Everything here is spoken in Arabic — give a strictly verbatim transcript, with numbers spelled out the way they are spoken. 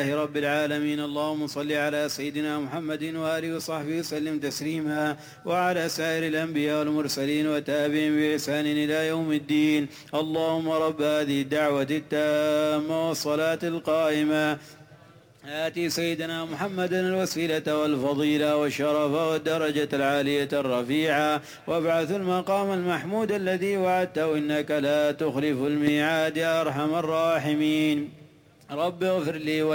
رب العالمين. اللهم صل على سيدنا محمد وآله وصحبه وسلم تسليما، وعلى سائر الأنبياء والمرسلين وتابعين بإحسان إلى يوم الدين. اللهم رب هذه الدعوة التامة والصلاة القائمة آتي سيدنا محمدا الوسيلة والفضيلة والشرف والدرجة العالية الرفيعة، وابعث المقام المحمود الذي وعدته إنك لا تخلف الميعاد يا أرحم الراحمين. رب اغفر لي